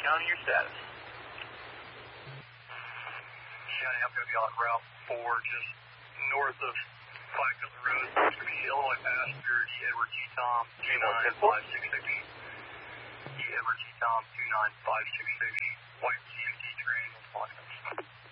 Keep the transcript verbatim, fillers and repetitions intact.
County, your status. County, I'm going to be on Route four, just north of Five Road. It's going to be Illinois passenger, E. Edward G. Tom, two nine five six six. E. Edward G. Tom, two nine five six six. White C M T train, Wisconsin.